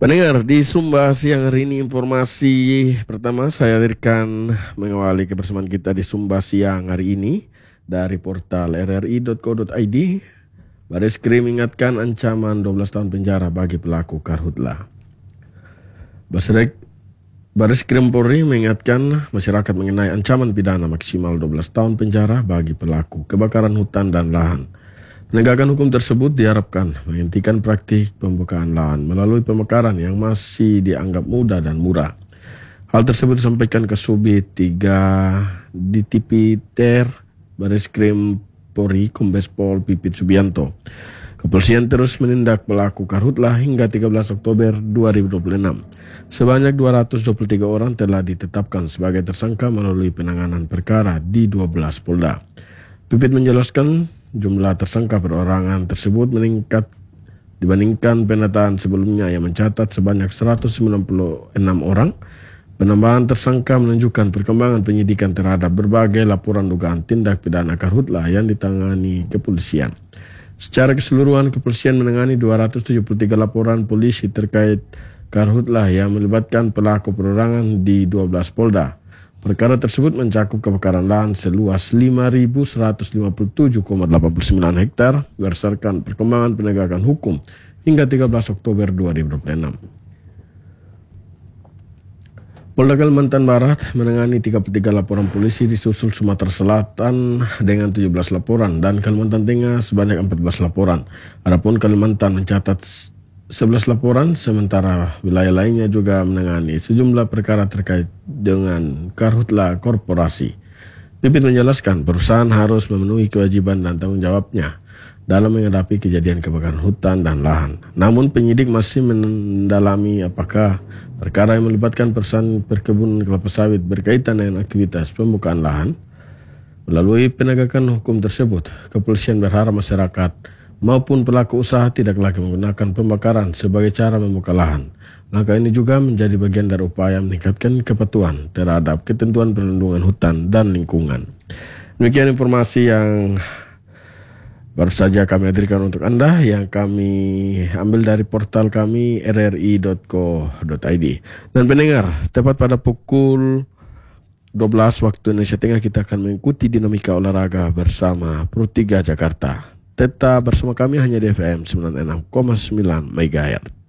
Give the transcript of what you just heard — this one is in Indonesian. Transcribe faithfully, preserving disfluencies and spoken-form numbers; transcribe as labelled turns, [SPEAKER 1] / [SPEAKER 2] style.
[SPEAKER 1] Pendengar, di Sumba siang hari ini informasi pertama saya hadirkan mengawali kebersamaan kita di Sumba siang hari ini dari portal r r i dot co dot i d. Bareskrim ingatkan ancaman dua belas tahun penjara bagi pelaku karhutla. Basrek Bareskrim Polri mengingatkan masyarakat mengenai ancaman pidana maksimal dua belas tahun penjara bagi pelaku kebakaran hutan dan lahan. Penegakan hukum tersebut diharapkan menghentikan praktik pembukaan lahan melalui pemekaran yang masih dianggap mudah dan murah. Hal tersebut disampaikan ke Subit tiga di T P Ter Bareskrim Polri Kombes Pol Pipit Subianto. Kepolisian terus menindak pelaku karhutla hingga tiga belas Oktober dua ribu dua puluh enam. Sebanyak dua ratus dua puluh tiga orang telah ditetapkan sebagai tersangka melalui penanganan perkara di dua belas Polda. Pipit menjelaskan jumlah tersangka perorangan tersebut meningkat dibandingkan penataan sebelumnya yang mencatat sebanyak seratus sembilan puluh enam orang. Penambahan tersangka menunjukkan perkembangan penyidikan terhadap berbagai laporan dugaan tindak pidana karhutla yang ditangani kepolisian. Secara keseluruhan, kepolisian menangani dua ratus tujuh puluh tiga laporan polisi terkait karhutla yang melibatkan pelaku perorangan di dua belas Polda. Perkara tersebut mencakup kebakaran lahan seluas lima ribu seratus lima puluh tujuh koma delapan puluh sembilan hektar berdasarkan perkembangan penegakan hukum hingga tiga belas Oktober dua ribu dua puluh enam. Polda Kalimantan Barat menangani tiga puluh tiga laporan polisi di susul Sumatera Selatan dengan tujuh belas laporan dan Kalimantan Tengah sebanyak empat belas laporan. Adapun Kalimantan mencatat sebelas laporan, sementara wilayah lainnya juga menangani sejumlah perkara terkait dengan karhutla korporasi. Pipit menjelaskan perusahaan harus memenuhi kewajiban dan tanggung jawabnya dalam menghadapi kejadian kebakaran hutan dan lahan. Namun penyidik masih mendalami apakah perkara yang melibatkan perusahaan perkebunan kelapa sawit berkaitan dengan aktivitas pembukaan lahan. Melalui penegakan hukum tersebut, kepolisian berharap masyarakat maupun pelaku usaha tidak lagi menggunakan pembakaran sebagai cara membuka lahan. Langkah ini juga menjadi bagian dari upaya meningkatkan kepatuhan terhadap ketentuan perlindungan hutan dan lingkungan. Demikian informasi yang baru saja kami hadirkan untuk Anda yang kami ambil dari portal kami r r i dot co dot i d. Dan pendengar, tepat pada pukul dua belas waktu Indonesia Tengah kita akan mengikuti dinamika olahraga bersama Pro tiga Jakarta. Tetap bersama kami hanya di F M sembilan puluh enam koma sembilan megahertz.